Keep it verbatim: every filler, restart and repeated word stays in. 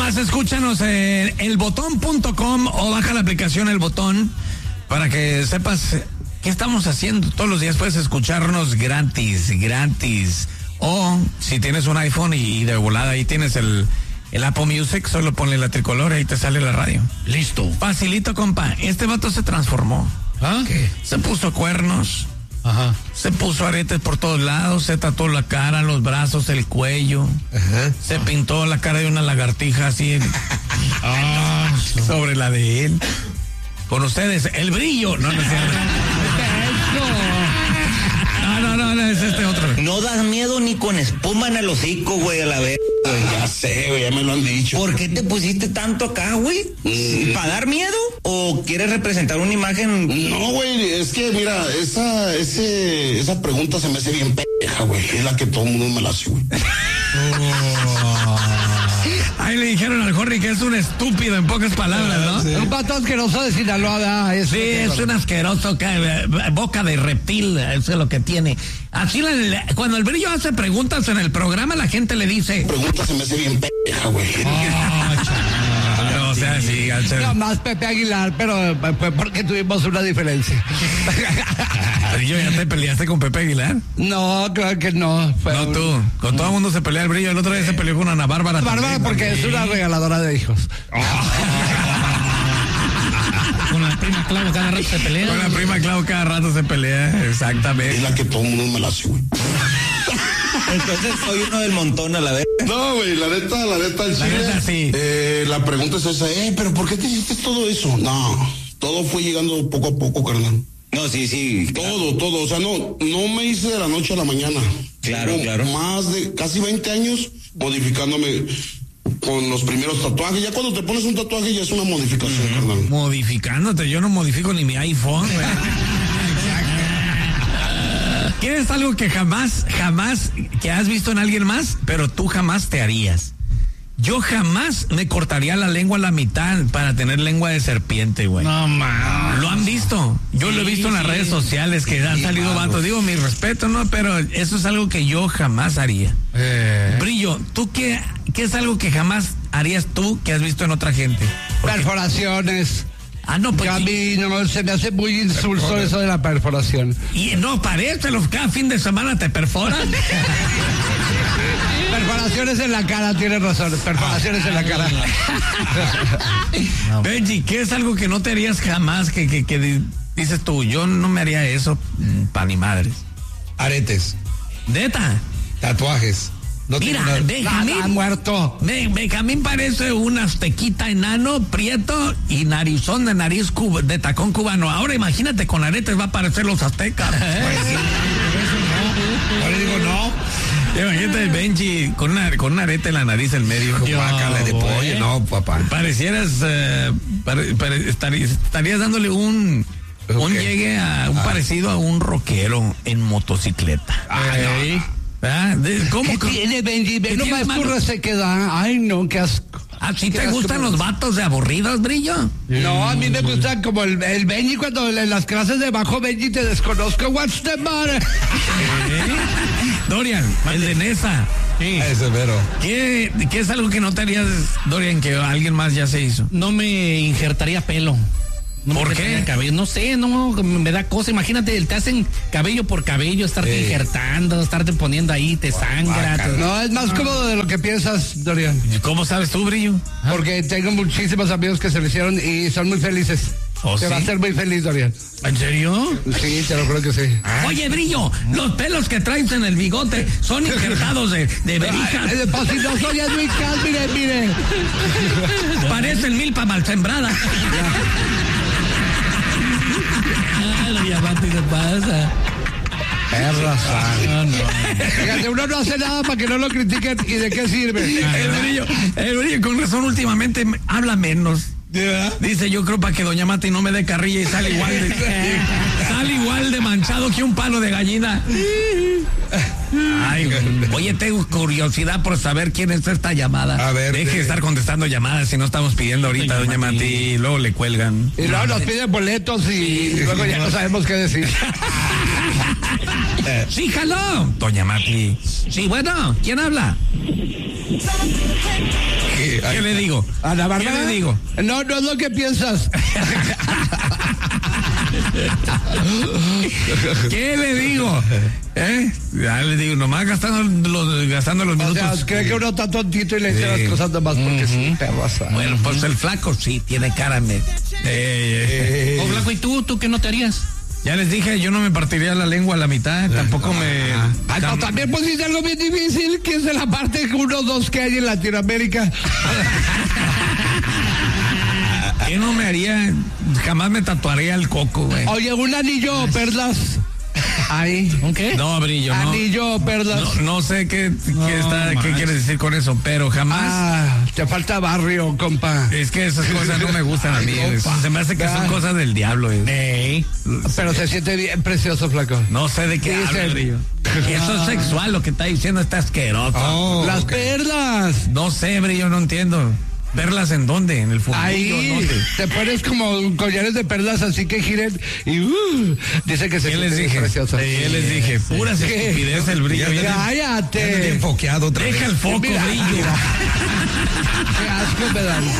más escúchanos en el botón punto com o baja la aplicación El Botón para que sepas qué estamos haciendo. Todos los días puedes escucharnos gratis, gratis. O si tienes un iPhone y de volada ahí tienes el, el Apple Music, solo ponle la tricolor y ahí te sale la radio. Listo. Facilito, compa. Este vato se transformó. ¿Ah? ¿Qué? Se puso cuernos. Ajá. Se puso aretes por todos lados, se tatuó la cara, los brazos, el cuello. Ajá. Se pintó la cara de una lagartija así ah, sobre la de él. Con ustedes, el brillo. No, no es cierto. No, no, no, no, es este otro. No das miedo ni con espuma en el hocico, güey, a la vez. Ya sé, güey, ya me lo han dicho. ¿Por qué te pusiste tanto acá, güey? Mm. ¿Para dar miedo? ¿O quieres representar una imagen? No, güey, es que mira, esa, ese, esa pregunta se me hace bien pendeja, güey. Es la que todo el mundo me la hace, güey. Oh. Ahí le dijeron al Jorge que es un estúpido en pocas palabras, ¿no? Sí. Un pato asqueroso de Sinaloa, ¿verdad? Eso sí, es un asqueroso, boca de reptil, eso es lo que tiene. Así, la, cuando el brillo hace preguntas en el programa, la gente le dice... Pregunta se me hace bien pendeja, güey. Oh, no, o sea, sí, no más Pepe Aguilar, pero fue porque tuvimos una diferencia. ¿Brillo, ya te peleaste con Pepe Aguilar? No, claro que no. Fue no, un... tú. Con todo el mundo se pelea el brillo. El otro día se peleó con Ana Bárbara. Bárbara también, porque es una regaladora de hijos. Con la prima Clau cada rato se pelea. Con la prima Clau cada rato se pelea, exactamente. Es la que todo el mundo me la hace, güey. Entonces soy uno del montón a la vez. No, güey, la neta, la neta, el la chile, neta, sí. Eh, la pregunta es esa, eh, pero ¿por qué te hiciste todo eso? No, todo fue llegando poco a poco, carnal. No, sí, sí. Todo, todo, o sea, no, no me hice de la noche a la mañana. Claro, Tengo claro. Más de casi veinte años modificándome con los primeros tatuajes. Ya cuando te pones un tatuaje ya es una modificación, uh-huh. carnal. Modificándote, yo no modifico ni mi iPhone, güey. ¿Qué es algo que jamás, jamás, que has visto en alguien más, pero tú jamás te harías? Yo jamás me cortaría la lengua a la mitad para tener lengua de serpiente, güey. No, man. ¿Lo han visto? Yo sí, lo he visto en las redes sociales que sí, han salido vatos. Digo, mi respeto, ¿no? Pero eso es algo que yo jamás haría. Eh. Brillo, ¿tú qué, qué es algo que jamás harías tú que has visto en otra gente? Porque... Perforaciones. Ah, no, pues. A mí no, se me hace muy insulso eso de la perforación. Y no parece, los cada fin de semana te perforan. Perforaciones en la cara, tienes razón. Perforaciones en la cara. No. Benji, ¿qué es algo que no te harías jamás? Que, que, que dices tú, yo no me haría eso pa' ni madres. Aretes. ¿Neta? Tatuajes. No Mira, Benjamín ha muerto. Benjamín parece un aztequita enano, prieto y narizón de nariz cuba, de tacón cubano. Ahora imagínate, con aretes va a parecer los aztecas. Pues sí, no. Ahora digo no. Imagínate el Benji con una, con una arete en la nariz en medio. Guácala de pollo, no, papá. Parecieras, uh, pare, pare, estarías, estarías dándole un... Okay. Un llegue a un ah. parecido a un rockero en motocicleta. Ay, no. ¿Ah? ¿Cómo? ¿Qué tiene, Benji? Ve nomás tu resequedad. Ay, no, qué asco. ¿A ti te gustan asco, los vatos de aburridos, Brillo? No, a mí me gustan como el, el Benji cuando en las clases de bajo Benji te desconozco. What's the matter? ¿Eh? Dorian, el de Nesa. Sí. Ese pero. ¿Qué, ¿Qué es algo que no te harías, Dorian, que alguien más ya se hizo? No me injertaría pelo. No ¿Por qué? Cabello. No sé, no, me da cosa. Imagínate, te hacen cabello por cabello, estarte eh. injertando, estarte poniendo ahí, te sangra. Te... No, es más cómodo de lo que piensas, Dorian. ¿Cómo sabes tú, Brillo? Porque tengo muchísimos amigos que se lo hicieron y son muy felices. ¿Oh, te sí? va a hacer muy feliz, Dorian. ¿En serio? Sí, te lo creo que sí. ¿Ah? Oye, Brillo, los pelos que traes en el bigote son injertados de, de verijas. Pues si no soy Edwin Cass, mire, mire. Parecen milpa mal sembrada. Diamante se pasa. Perra sana. No, no. Fíjate, uno no hace nada para que no lo critiquen. ¿Y de qué sirve? El Brillo, el Brillo con razón últimamente habla menos. ¿Yeah? Dice, yo creo para que doña Mati no me dé carrilla y sale igual de sale igual de manchado que un palo de gallina. Ay, oye, tengo curiosidad por saber quién es esta llamada. A ver, deje de estar contestando llamadas si no estamos pidiendo ahorita, doña Mati, y luego le cuelgan. Y luego nos piden boletos y sí, luego ya no sabemos qué decir. Sí, jaló, doña Mati. Sí, bueno, ¿quién habla? ¿Qué, ¿Qué le digo? ¿Ana ¿Qué Bárbara? le digo? No, no es lo que piensas. ¿Qué le digo? ¿Eh? Ya le digo, nomás gastando los, gastando los O minutos. sea, cree que uno está tontito y le dice Sí. las cosas nomás porque sí, perras. Bueno, pues el flaco sí, tiene cara de... Eh, eh. Oh, Blanco, ¿y tú? ¿Tú qué no te harías? Ya les dije, yo no me partiría la lengua a la mitad, tampoco me... Ay, no, también pusiste algo bien difícil, que es de la parte uno o dos que hay en Latinoamérica. ¿Qué no me haría? Jamás me tatuaría el coco, güey. Oye, un anillo o perlas. Ahí. ¿Un qué? No, Brillo, no. Anillo o perlas. No, no sé qué, qué, está, qué manches. quieres decir con eso, pero jamás... Ah, te falta barrio, compa. Es que esas cosas no me gustan a mí. Ay, güey. compa. Se me hace que son Ah. cosas del diablo. güey. Ey. Pero se siente bien precioso, flaco. No sé de qué Dice- habla, Brillo. Eso es sexual, lo que está diciendo está asqueroso. Oh, Las perlas. No sé, Brillo, no entiendo. ¿Verlas en dónde? ¿En el fundillo? Ahí ¿Dónde? te pones como collares de perlas así que giren y uh, dice que se ¿Qué siente les bien dije? precioso. ¿Qué les dije? Puras ¿Qué? estupidez el Brillo. Ya- Cállate. Enfoqueado otra Deja vez. el foco, Mira, Brillo. Qué asco me dan.